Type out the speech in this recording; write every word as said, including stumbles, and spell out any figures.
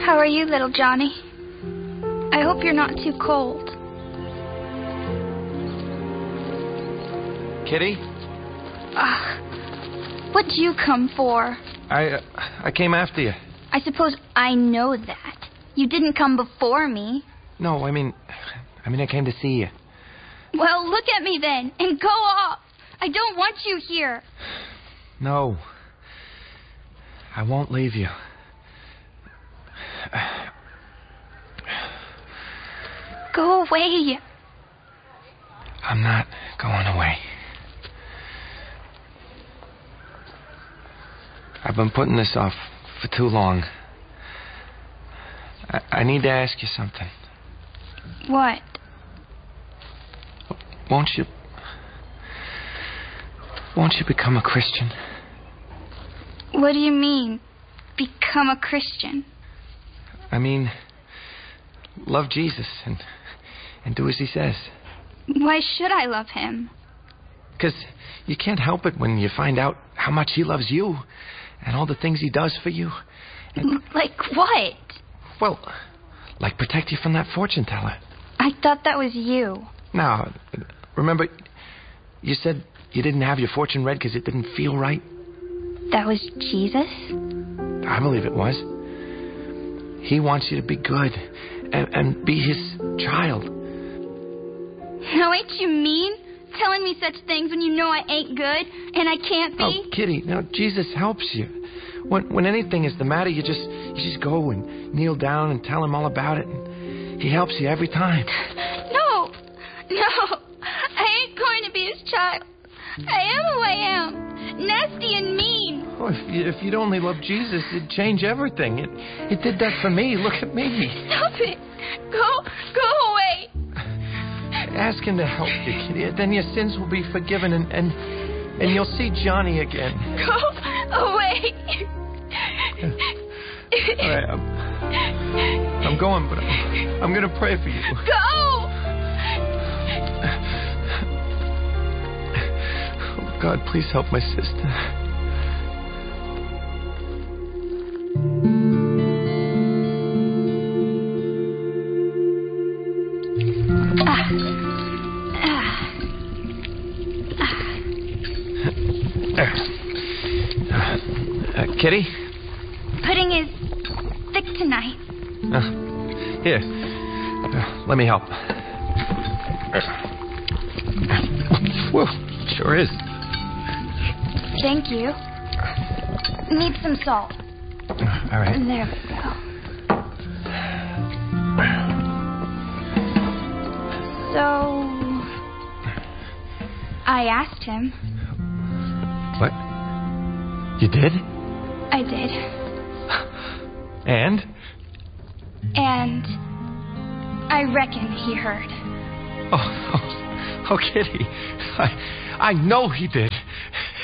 How are you, little Johnny? I hope you're not too cold. Kitty? Ugh. What'd you come for? I uh, I came after you. I suppose I know that. You didn't come before me. No, I mean, I mean, I came to see you. Well, look at me then, and go off. I don't want you here. No. I won't leave you. Go away. I'm not going away. I've been putting this off for too long. I, I need to ask you something. What? Won't you... Won't you become a Christian? What do you mean, become a Christian? I mean, love Jesus and and do as he says. Why should I love him? Because you can't help it when you find out how much he loves you and all the things he does for you. And, like what? well, like protect you from that fortune teller. I thought that was you. Now, remember, you said you didn't have your fortune read because it didn't feel right? That was Jesus? I believe it was. He wants you to be good and, and be his child. Now, ain't you mean? Telling me such things when you know I ain't good and I can't be? Oh, Kitty, now Jesus helps you. When when anything is the matter, you just you just go and kneel down and tell him all about it. And he helps you every time. No, no, I ain't going to be his child. I am who I am, nasty and mean. Oh, if, you, if you'd only love Jesus, it'd change everything. It it did that for me. Look at me. Stop it. Go, go away. Ask him to help you, Kitty. Then your sins will be forgiven, and and, and you'll see Johnny again. Go away. All right, I'm, I'm going, but I'm, I'm going to pray for you. Go! Oh, God, please help my sister. Uh, Kitty? Pudding is thick tonight. Uh, here. Uh, let me help. Whoa, sure is. Thank you. Need some salt. Uh, all right. There we go. So, I asked him. What? You did? I did. And? And I reckon he heard. Oh, oh, oh Kitty. I, I know he did.